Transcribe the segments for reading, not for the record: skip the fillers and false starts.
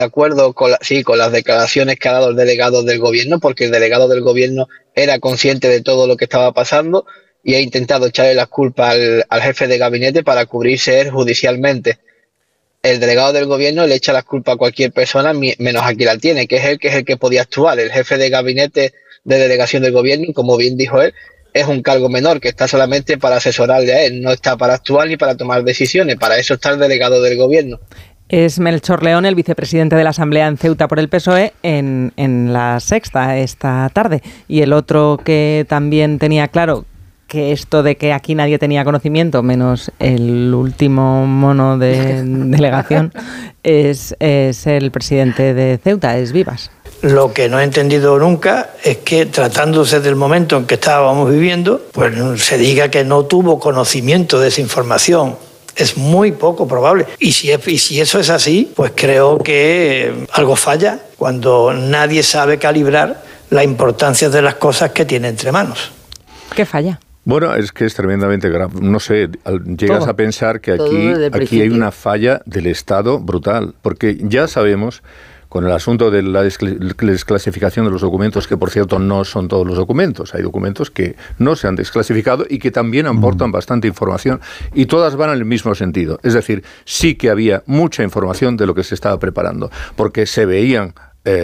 de acuerdo con, con las declaraciones que ha dado el delegado del gobierno, porque el delegado del gobierno era consciente de todo lo que estaba pasando y ha intentado echarle las culpas al jefe de gabinete para cubrirse él judicialmente. El delegado del gobierno le echa las culpas a cualquier persona menos a quien la tiene, que es el que podía actuar. El jefe de gabinete de delegación del gobierno, y como bien dijo él, es un cargo menor que está solamente para asesorarle a él, no está para actuar ni para tomar decisiones. Para eso está el delegado del gobierno. Es Melchor León, el vicepresidente de la Asamblea en Ceuta por el PSOE, en La Sexta esta tarde. Y el otro que también tenía claro que esto de que aquí nadie tenía conocimiento, menos el último mono de delegación, es el presidente de Ceuta, es Vivas. Lo que no he entendido nunca es que, tratándose del momento en que estábamos viviendo, pues se diga que no tuvo conocimiento de esa información. Es muy poco probable. Y si eso es así, pues creo que algo falla cuando nadie sabe calibrar la importancia de las cosas que tiene entre manos. ¿Qué falla? Bueno, es que es tremendamente grave. No sé, llegas todo. A pensar que aquí hay una falla del Estado brutal, porque ya sabemos, con el asunto de la desclasificación de los documentos, que por cierto no son todos los documentos, hay documentos que no se han desclasificado y que también aportan bastante información y todas van en el mismo sentido. Es decir, sí que había mucha información de lo que se estaba preparando, porque se veían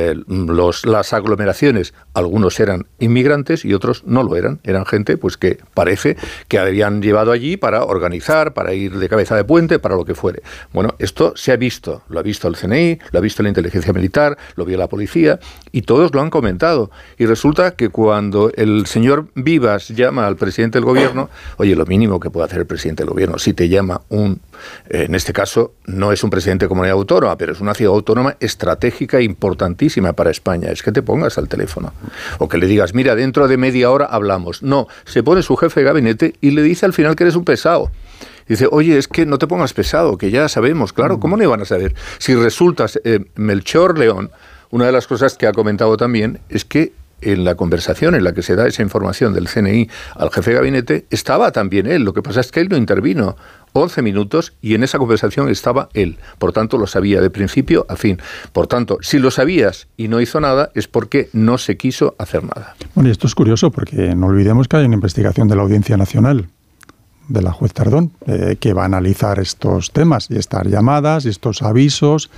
las aglomeraciones, algunos eran inmigrantes y otros no lo eran gente pues que parece que habían llevado allí para organizar, para ir de cabeza de puente, para lo que fuere. Bueno, esto se ha visto, lo ha visto el CNI, lo ha visto la inteligencia militar, lo vio la policía y todos lo han comentado. Y resulta que cuando el señor Vivas llama al presidente del gobierno, oye, lo mínimo que puede hacer el presidente del gobierno, si te llama en este caso no es un presidente de comunidad autónoma, pero es una ciudad autónoma estratégica e importantísima para España, es que te pongas al teléfono o que le digas, mira, dentro de media hora hablamos. No, se pone su jefe de gabinete y le dice al final que eres un pesado. Dice, oye, es que no te pongas pesado, que ya sabemos. Claro, ¿cómo no iban a saber? Si resultas Melchor León, una de las cosas que ha comentado también es que en la conversación en la que se da esa información del CNI al jefe de gabinete estaba también él. Lo que pasa es que él no intervino 11 minutos y en esa conversación estaba él. Por tanto, lo sabía de principio a fin. Por tanto, si lo sabías y no hizo nada es porque no se quiso hacer nada. Bueno, y esto es curioso porque no olvidemos que hay una investigación de la Audiencia Nacional, de la juez Tardón, que va a analizar estos temas y estas llamadas y estos avisos.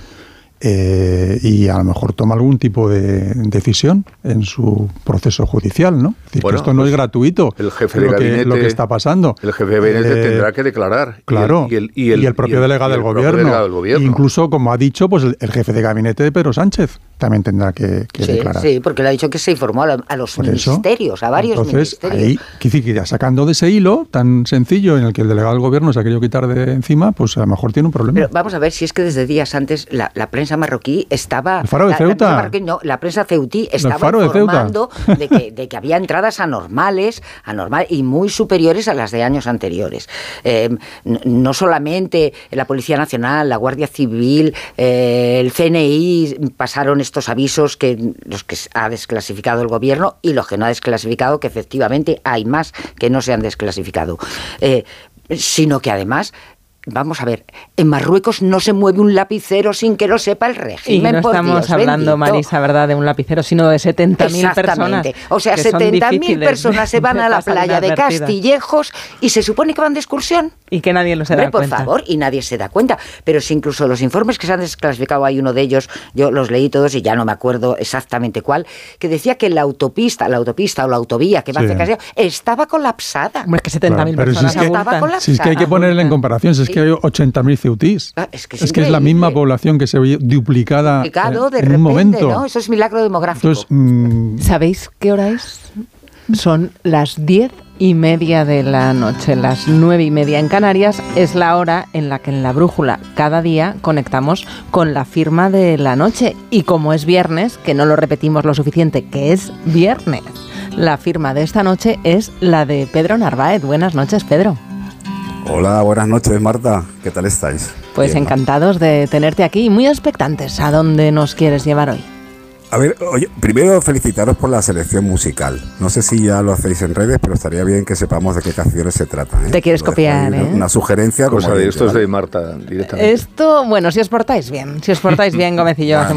Y a lo mejor toma algún tipo de decisión en su proceso judicial, ¿no? Es decir, bueno, que esto no es gratuito, el jefe de gabinete, lo que está pasando. El jefe de gabinete tendrá que declarar. Claro, y el propio delegado del gobierno. Incluso, como ha dicho, pues el jefe de gabinete de Pedro Sánchez también tendrá que declarar. Sí, porque le ha dicho que se informó a los ministerios, a varios ministerios. Ahí, quiere decir que ya sacando de ese hilo tan sencillo en el que el delegado del gobierno se ha querido quitar de encima, pues a lo mejor tiene un problema. Pero vamos a ver si es que desde días antes la prensa marroquí estaba... El Faro de Ceuta. La prensa ceutí estaba informando de que había entradas anormales y muy superiores a las de años anteriores. No solamente la Policía Nacional, la Guardia Civil, el CNI pasaron estos avisos, que los que ha desclasificado el gobierno y los que no ha desclasificado, que efectivamente hay más que no se han desclasificado. Sino que además... Vamos a ver, en Marruecos no se mueve un lapicero sin que lo sepa el régimen. Y no estamos hablando, Marisa, ¿verdad?, de un lapicero, sino de 70.000 personas. O sea, 70.000 personas se van a la playa de Castillejos y se supone que van de excursión. Y que nadie se da cuenta. Por favor, y nadie se da cuenta. Pero si incluso los informes que se han desclasificado, hay uno de ellos, yo los leí todos y ya no me acuerdo exactamente cuál, que decía que la autopista o la autovía que va hacia Castillejos estaba colapsada. Hombre, es que 70.000 personas estaba colapsada. Si es que hay que ponerla en comparación, si es que hay 80.000 ceutís. Es que es la misma población que se ve duplicada en un momento. ¿No? Eso es milagro demográfico. Entonces, ¿sabéis qué hora es? Son las 10:30 de la noche, las 9:30 en Canarias. Es la hora en la que en La Brújula cada día conectamos con la firma de la noche. Y como es viernes, que no lo repetimos lo suficiente, que es viernes, la firma de esta noche es la de Pedro Narváez. Buenas noches, Pedro. Hola, buenas noches, Marta. ¿Qué tal estáis? Pues bien, encantados de tenerte aquí y muy expectantes. ¿A dónde nos quieres llevar hoy? A ver, oye, primero felicitaros por la selección musical. No sé si ya lo hacéis en redes, pero estaría bien que sepamos de qué canciones se tratan, ¿eh? Te quieres copiar, ¿eh? Una sugerencia. Cosa de esto es de Marta directamente. Esto, bueno, si os portáis bien, Gómez y yo hacemos